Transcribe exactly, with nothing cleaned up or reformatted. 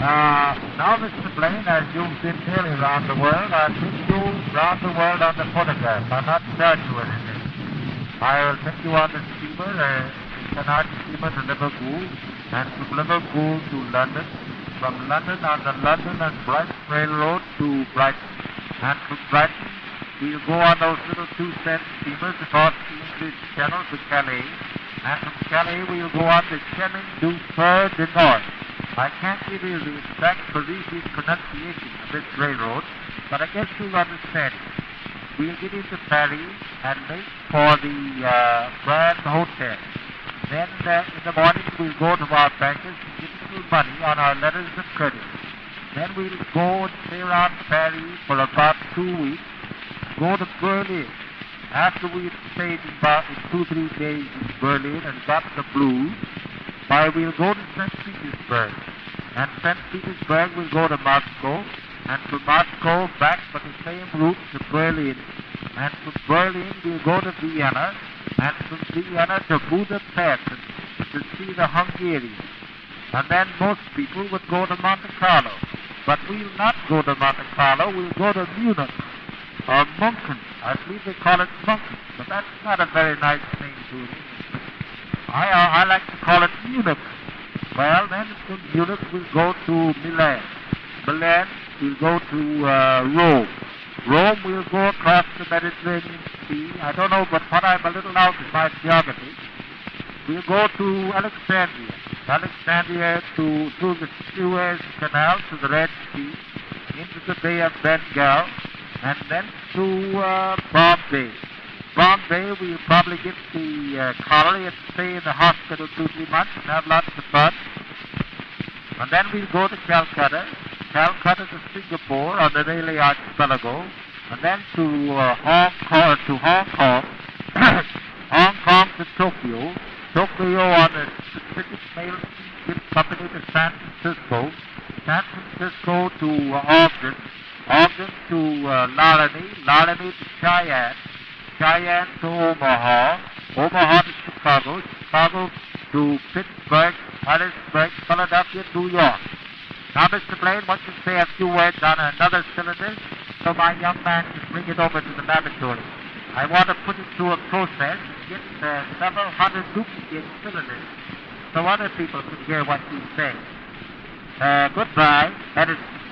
Uh, now, Mister Blaine, as you've been nearly around the world, I'll take you round the world on the photograph. I'll not charge you anything. I'll take you on the steamer, uh, international steamer to Liverpool, and from Liverpool to London, from London on the London and Brighton Railroad to Brighton, and from Brighton we'll go on those little two-cent steamers across the English Channel to Calais, and from Calais we'll go on to Chemin du Fer du Nord. I can't give you the exact Parisian pronunciation of this railroad, but I guess you'll understand it. We'll get into Paris and make for the uh, Grand Hotel. Then uh, in the morning we'll go to our bankers and get a little money on our letters of credit. Then we'll go and stay around Paris for about two weeks, go to Berlin. After we've stayed in about in two, three days in Berlin and got the blues, why, we'll go to Saint Petersburg. And Saint Petersburg we'll go to Moscow, and from Moscow back by the same route to Berlin. And from Berlin we'll go to Vienna, and from Vienna to Budapest to see the Hungarians. And then most people would go to Monte Carlo. But we'll not go to Monte Carlo, we'll go to Munich, or Munchen. I believe they call it Munchen, but that's not a very nice name to it. I, uh, I like to call it Munich. Well, then from Munich we'll go to Milan. Milan we'll go to uh, Rome. Rome we'll go across the Mediterranean Sea. I don't know, but what I'm a little out in my geography. We'll go to Alexandria. Alexandria to through the Suez Canal to the Red Sea, into the Bay of Bengal, and then to uh, Bombay. Bombay, we'll probably get the uh, colony and stay in the hospital two, three months and have lots of fun. And then we'll go to Calcutta, Calcutta to Singapore on the Malay Archipelago, and then to uh, Hong Kong, to Hong Kong, Hong Kong to Tokyo, Tokyo on the Pacific Mail Ship Company to San Francisco, San Francisco to uh, Ogden, Ogden to uh, Laramie, Laramie to Cheyenne, Cheyenne to Omaha, Omaha to Chicago, Chicago to Pittsburgh, Harrisburg, Philadelphia, New York. Now, Mister Blaine, why don't you say a few words on another cylinder so my young man can bring it over to the laboratory. I want to put it through a process and get uh, several hundred duplicate cylinders so other people can hear what you say. Uh, goodbye, Edison.